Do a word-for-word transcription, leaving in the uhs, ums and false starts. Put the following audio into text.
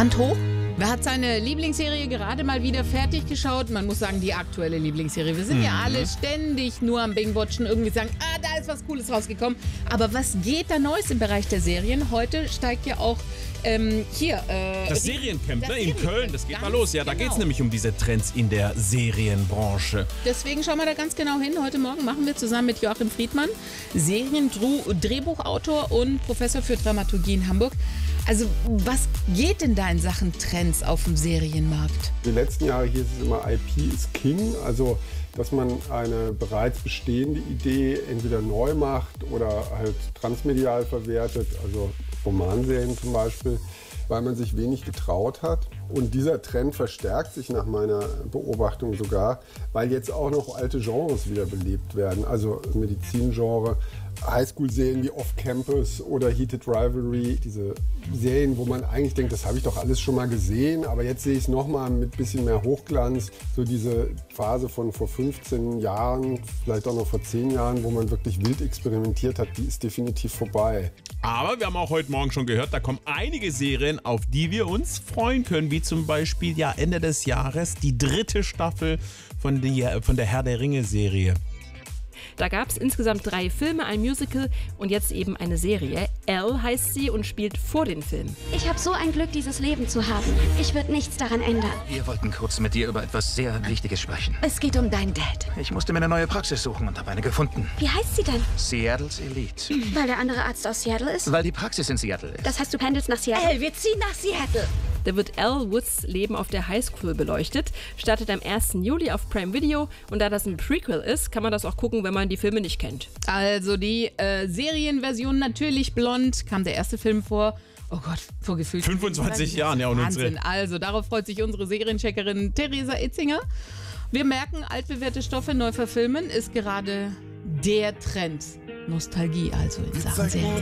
Hand hoch. Wer hat seine Lieblingsserie gerade mal wieder fertig geschaut? Man muss sagen, die aktuelle Lieblingsserie. Wir sind mhm. ja alle ständig nur am Bing-Watchen, irgendwie sagen, ah, da ist was Cooles rausgekommen. Aber was geht da Neues im Bereich der Serien? Heute steigt ja auch ähm, hier... Äh, das die, Seriencamp das ne, in Seriencamp. Köln, das geht Ganz mal los. Ja, da genau. geht es nämlich um diese Trends in der Serienbranche. Deswegen schauen wir da ganz genau hin. Heute Morgen machen wir zusammen mit Joachim Friedmann, Seriendrehbuchautor und Professor für Dramaturgie in Hamburg. Also was geht denn da in Sachen Trends auf dem Serienmarkt? Die letzten Jahre hieß es immer, I P ist King, also dass man eine bereits bestehende Idee entweder neu macht oder halt transmedial verwertet, also Romanserien zum Beispiel, weil man sich wenig getraut hat. Und dieser Trend verstärkt sich nach meiner Beobachtung sogar, weil jetzt auch noch alte Genres wiederbelebt werden, also Medizingenre, Highschool-Serien wie Off-Campus oder Heated Rivalry, diese Serien, wo man eigentlich denkt, das habe ich doch alles schon mal gesehen, aber jetzt sehe ich es nochmal mit ein bisschen mehr Hochglanz. So diese Phase von vor fünfzehn Jahren, vielleicht auch noch vor zehn Jahren, wo man wirklich wild experimentiert hat, die ist definitiv vorbei. Aber wir haben auch heute Morgen schon gehört, da kommen einige Serien, auf die wir uns freuen können, wie zum Beispiel ja Ende des Jahres die dritte Staffel von, die, von der Herr der Ringe-Serie. Da gab es insgesamt drei Filme, ein Musical und jetzt eben eine Serie. Elle heißt sie und spielt vor den Filmen. Ich habe so ein Glück, dieses Leben zu haben. Ich würde nichts daran ändern. Wir wollten kurz mit dir über etwas sehr Wichtiges sprechen. Es geht um deinen Dad. Ich musste mir eine neue Praxis suchen und habe eine gefunden. Wie heißt sie denn? Seattle's Elite. Weil der andere Arzt aus Seattle ist? Weil die Praxis in Seattle ist. Das heißt, du pendelst nach Seattle? Elle, wir ziehen nach Seattle. Da wird Elle Woods Leben auf der Highschool beleuchtet, startet am ersten Juli auf Prime Video und da das ein Prequel ist, kann man das auch gucken, wenn man die Filme nicht kennt. Also die äh, Serienversion Natürlich blond, kam der erste Film vor. Oh Gott, vor gefühlt fünfundzwanzig Jahren, ja, und Wahnsinn. unsere. Also darauf freut sich unsere Seriencheckerin Theresa Itzinger. Wir merken, altbewährte Stoffe neu verfilmen ist gerade der Trend. Nostalgie also in Sachen Serien.